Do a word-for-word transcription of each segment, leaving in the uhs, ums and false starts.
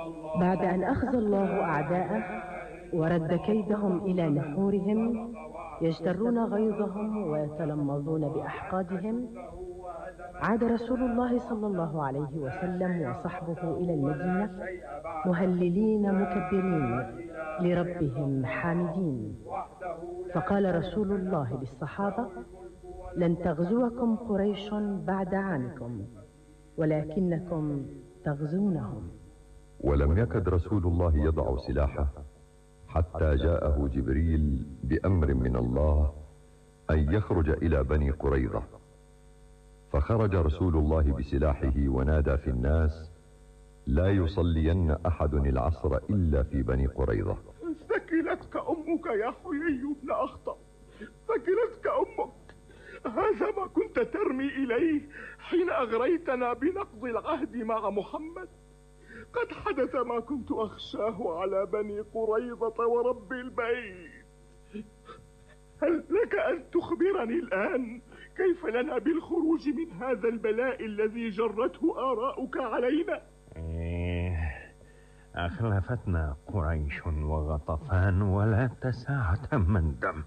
بعد أن أخزى الله أعداءه ورد كيدهم إلى نحورهم يجترون غيظهم ويتلمظون بأحقادهم، عاد رسول الله صلى الله عليه وسلم وصحبه إلى المدينة مهللين مكبرين لربهم حامدين. فقال رسول الله للصحابة: لن تغزوكم قريش بعد عامكم، ولكنكم تغزونهم. ولم يكد رسول الله يضع سلاحه حتى جاءه جبريل بأمر من الله أن يخرج إلى بني قريظة، فخرج رسول الله بسلاحه ونادى في الناس: لا يصلين أحد العصر إلا في بني قريظة. ثكلتك أمك يا حيي بن أخطب، ثكلتك أمك. هذا ما كنت ترمي إليه حين أغريتنا بنقض العهد مع محمد. قد حدث ما كنت أخشاه على بني قريظة ورب البيت. هل لك أن تخبرني الآن كيف لنا بالخروج من هذا البلاء الذي جرته آراؤك علينا؟ إيه، أخلفتنا قريش وغطفان ولا تساعة من دم.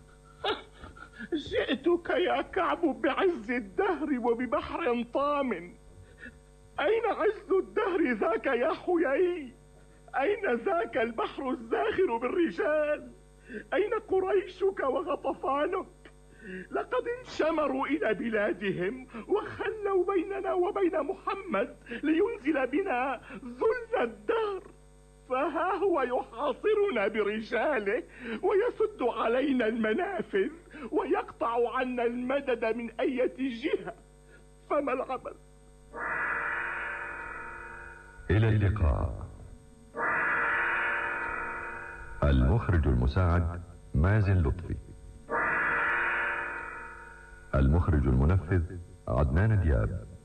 جئتك يا كعب بعز الدهر وببحر طام. أين عز الدهر ذاك يا حيي؟ أين ذاك البحر الزاخر بالرجال؟ أين قريشك وغطفانك؟ لقد انشمروا إلى بلادهم وخلوا بيننا وبين محمد لينزل بنا ذل الدهر، فها هو يحاصرنا برجاله ويسد علينا المنافذ ويقطع عنا المدد من أي جهة، فما العمل؟ إلى اللقاء. المخرج المساعد مازن لطفي، المخرج المنفذ عدنان دياب.